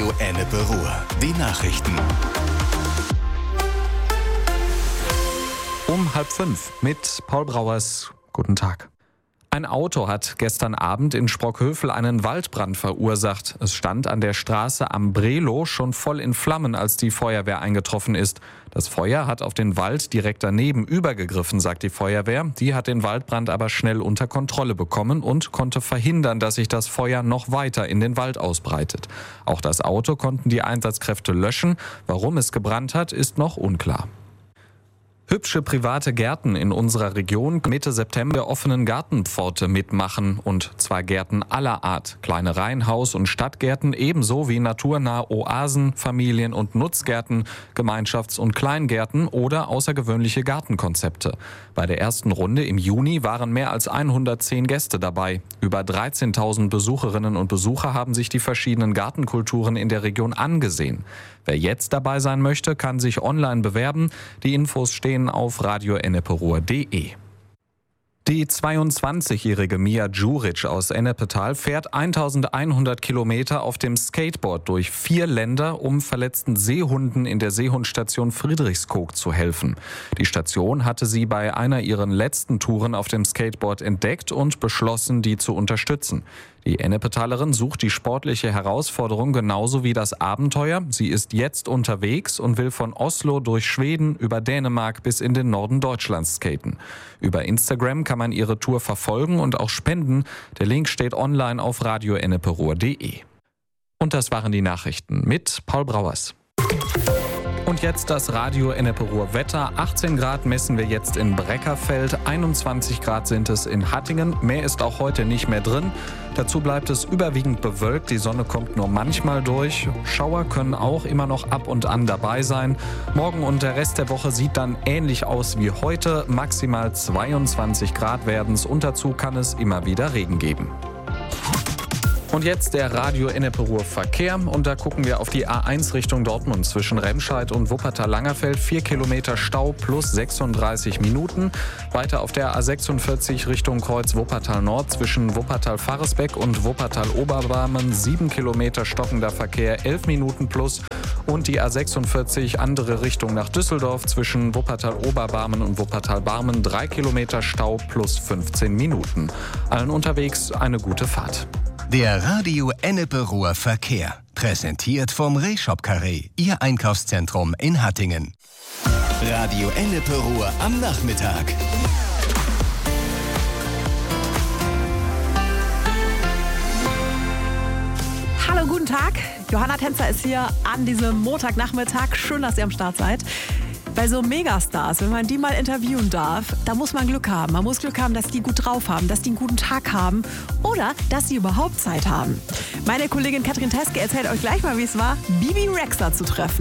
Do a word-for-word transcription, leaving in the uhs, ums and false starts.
Radio Ennepe Ruhr. Die Nachrichten. Um halb fünf mit Paul Brauers. Guten Tag. Ein Auto hat gestern Abend in Sprockhövel einen Waldbrand verursacht. Es stand an der Straße am Brelo schon voll in Flammen, als die Feuerwehr eingetroffen ist. Das Feuer hat auf den Wald direkt daneben übergegriffen, sagt die Feuerwehr. Die hat den Waldbrand aber schnell unter Kontrolle bekommen und konnte verhindern, dass sich das Feuer noch weiter in den Wald ausbreitet. Auch das Auto konnten die Einsatzkräfte löschen. Warum es gebrannt hat, ist noch unklar. Hübsche private Gärten in unserer Region Mitte September der offenen Gartenpforte mitmachen. Und zwar Gärten aller Art. Kleine Reihenhaus- und Stadtgärten ebenso wie naturnahe Oasen, Familien- und Nutzgärten, Gemeinschafts- und Kleingärten oder außergewöhnliche Gartenkonzepte. Bei der ersten Runde im Juni waren mehr als hundertzehn Gäste dabei. Über dreizehntausend Besucherinnen und Besucher haben sich die verschiedenen Gartenkulturen in der Region angesehen. Wer jetzt dabei sein möchte, kann sich online bewerben. Die Infos stehen auf radio ennepe ruhr punkt de. Die zweiundzwanzigjährige Mia Djuric aus Ennepetal fährt eintausendeinhundert Kilometer auf dem Skateboard durch vier Länder, um verletzten Seehunden in der Seehundstation Friedrichskoog zu helfen. Die Station hatte sie bei einer ihrer letzten Touren auf dem Skateboard entdeckt und beschlossen, die zu unterstützen. Die Ennepetalerin sucht die sportliche Herausforderung genauso wie das Abenteuer. Sie ist jetzt unterwegs und will von Oslo durch Schweden über Dänemark bis in den Norden Deutschlands skaten. Über Instagram kann man ihre Tour verfolgen und auch spenden. Der Link steht online auf radio ennepe ruhr punkt de. Und das waren die Nachrichten mit Paul Brauers. Und jetzt das Radio Ennepe Ruhr Wetter. achtzehn Grad messen wir jetzt in Breckerfeld, einundzwanzig Grad sind es in Hattingen. Mehr ist auch heute nicht mehr drin. Dazu bleibt es überwiegend bewölkt, die Sonne kommt nur manchmal durch. Schauer können auch immer noch ab und an dabei sein. Morgen und der Rest der Woche sieht dann ähnlich aus wie heute. Maximal zweiundzwanzig Grad werden's und dazu kann es immer wieder Regen geben. Und jetzt der Radio Ennepe Ruhr Verkehr. Und da gucken wir auf die A eins Richtung Dortmund zwischen Remscheid und Wuppertal-Langerfeld. Vier Kilometer Stau plus sechsunddreißig Minuten. Weiter auf der A sechsundvierzig Richtung Kreuz Wuppertal-Nord zwischen Wuppertal-Faresbeck und Wuppertal-Oberbarmen. Sieben Kilometer stockender Verkehr, elf Minuten plus. Und die A sechsundvierzig andere Richtung nach Düsseldorf zwischen Wuppertal-Oberbarmen und Wuppertal-Barmen. Drei Kilometer Stau plus fünfzehn Minuten. Allen unterwegs eine gute Fahrt. Der Radio Ennepe Ruhr Verkehr. Präsentiert vom Rehshop Carré, Ihr Einkaufszentrum in Hattingen. Radio Ennepe Ruhr am Nachmittag. Hallo, guten Tag. Johanna Tänzer ist hier an diesem Montagnachmittag. Schön, dass ihr am Start seid. Bei so Megastars, wenn man die mal interviewen darf, da muss man Glück haben. Man muss Glück haben, dass die gut drauf haben, dass die einen guten Tag haben oder dass sie überhaupt Zeit haben. Meine Kollegin Katrin Teske erzählt euch gleich mal, wie es war, Bibi Rexha zu treffen.